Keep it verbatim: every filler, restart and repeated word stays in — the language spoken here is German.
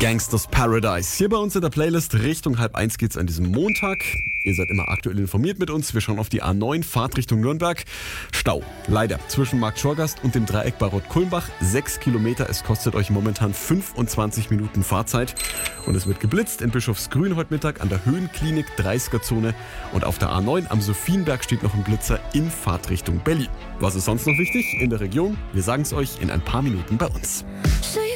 Gangsters Paradise. Hier bei uns in der Playlist. Richtung halb eins geht's an diesem Montag. Ihr seid immer aktuell informiert mit uns. Wir schauen auf die A neun, Fahrt Richtung Nürnberg. Stau, leider, zwischen Markt Schorgast und dem Dreieck bei Rott-Kulmbach. Sechs Kilometer, es kostet euch momentan fünfundzwanzig Minuten Fahrzeit. Und es wird geblitzt in Bischofsgrün heute Mittag an der Höhenklinik, dreißiger-Zone. Und auf der A neun am Sophienberg steht noch ein Blitzer in Fahrtrichtung Berlin. Was ist sonst noch wichtig in der Region? Wir sagen es euch in ein paar Minuten bei uns.